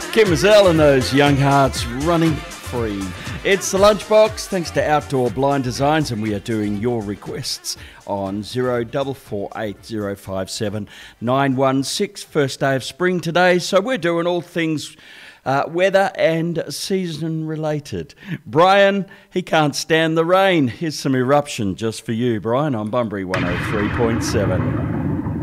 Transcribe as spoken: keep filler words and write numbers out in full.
Kim Mazel and those young hearts running free. It's the Lunchbox, thanks to Outdoor Blind Designs, and we are doing your requests on zero four four eight zero five seven nine one six. First day of spring today, so we're doing all things uh, weather and season related. Brian, he can't stand the rain. Here's some Eruption just for you, Brian, on Bunbury one oh three point seven.